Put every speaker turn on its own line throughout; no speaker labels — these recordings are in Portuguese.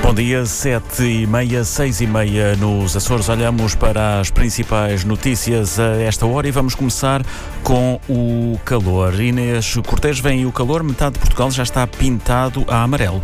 Bom dia, 7h30, 6h30 nos Açores. Olhamos para as principais notícias a esta hora e vamos começar com o calor. Inês Cortês, vem o calor, metade de Portugal já está pintado a amarelo.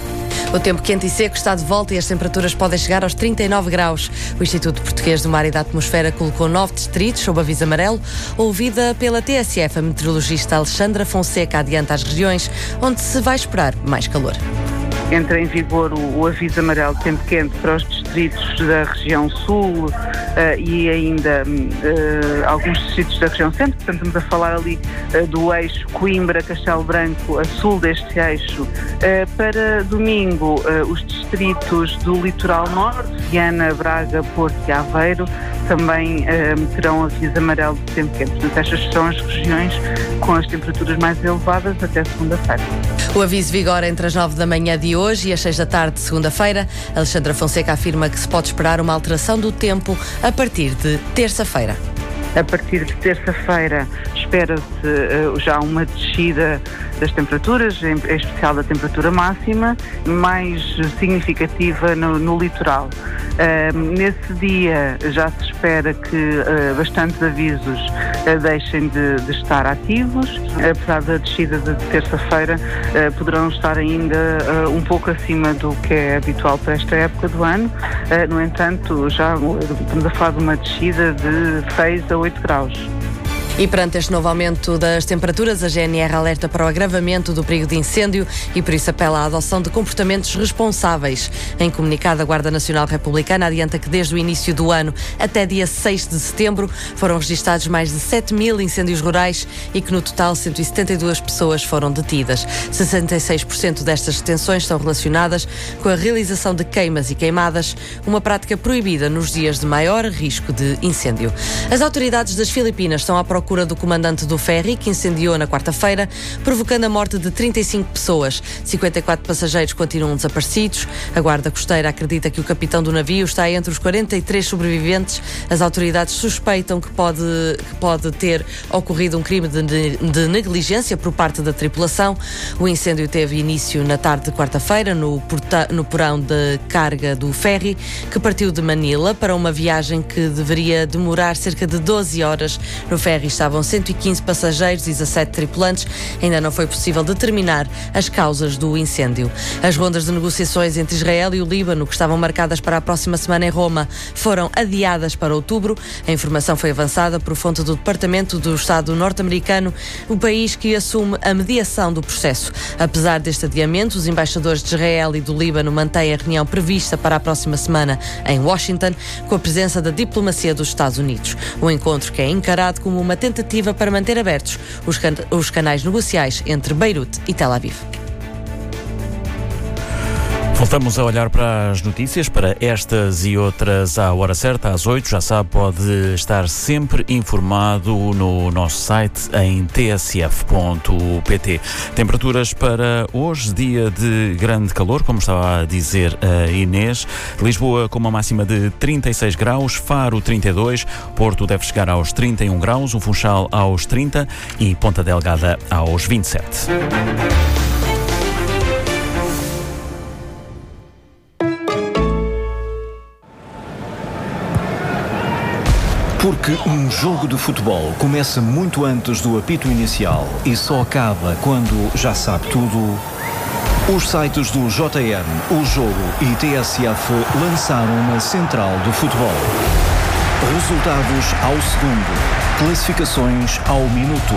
O tempo quente e seco está de volta e as temperaturas podem chegar aos 39 graus. O Instituto Português do Mar e da Atmosfera colocou 9 distritos sob aviso amarelo. Ouvida pela TSF, a meteorologista Alexandra Fonseca adianta as regiões onde se vai esperar mais calor.
Entra em vigor o aviso amarelo de tempo quente para os distritos da região sul e ainda alguns distritos da região centro. Portanto, estamos a falar ali do eixo Coimbra-Castelo Branco, a sul deste eixo. Para domingo, os distritos do litoral norte, Viana, Braga, Porto e Aveiro, também terão aviso amarelo de tempo quente. Portanto, estas são as regiões com as temperaturas mais elevadas até segunda-feira.
O aviso vigora entre as 9 da manhã de hoje e as 6 da tarde de segunda-feira. Alexandra Fonseca afirma que se pode esperar uma alteração do tempo a partir de terça-feira.
A partir de terça-feira espera-se já uma descida das temperaturas, em especial da temperatura máxima, mais significativa no litoral. Nesse dia já se espera que bastantes avisos deixem de estar ativos. Apesar da descida de terça-feira, poderão estar ainda um pouco acima do que é habitual para esta época do ano. No entanto, já estamos a falar de uma descida de 6 a 8 graus.
E perante este novo aumento das temperaturas, a GNR alerta para o agravamento do perigo de incêndio e por isso apela à adoção de comportamentos responsáveis. Em comunicado, a Guarda Nacional Republicana adianta que desde o início do ano até dia 6 de setembro foram registados mais de 7.000 incêndios rurais e que no total 172 pessoas foram detidas. 66% destas detenções estão relacionadas com a realização de queimas e queimadas, uma prática proibida nos dias de maior risco de incêndio. As autoridades das Filipinas estão à procura do comandante do ferry que incendiou na quarta-feira, provocando a morte de 35 pessoas. 54 passageiros continuam desaparecidos. A Guarda Costeira acredita que o capitão do navio está entre os 43 sobreviventes. As autoridades suspeitam que pode ter ocorrido um crime de negligência por parte da tripulação. O incêndio teve início na tarde de quarta-feira no porão de carga do ferry, que partiu de Manila para uma viagem que deveria demorar cerca de 12 horas. No ferry estavam 115 passageiros e 17 tripulantes. Ainda não foi possível determinar as causas do incêndio. As rondas de negociações entre Israel e o Líbano, que estavam marcadas para a próxima semana em Roma, foram adiadas para outubro. A informação foi avançada por fonte do Departamento do Estado norte-americano, o país que assume a mediação do processo. Apesar deste adiamento, os embaixadores de Israel e do Líbano mantêm a reunião prevista para a próxima semana em Washington, com a presença da diplomacia dos Estados Unidos. O encontro que é encarado como uma tentativa para manter abertos os canais negociais entre Beirute e Tel Aviv.
Voltamos a olhar para as notícias, para estas e outras à hora certa, às 8. Já sabe, pode estar sempre informado no nosso site em tsf.pt. Temperaturas para hoje, dia de grande calor, como estava a dizer a Inês. Lisboa com uma máxima de 36 graus, Faro 32, Porto deve chegar aos 31 graus, o Funchal aos 30 e Ponta Delgada aos 27.
Porque um jogo de futebol começa muito antes do apito inicial e só acaba quando já sabe tudo, os sites do JN, O Jogo e TSF lançaram uma central do futebol. Resultados ao segundo, classificações ao minuto,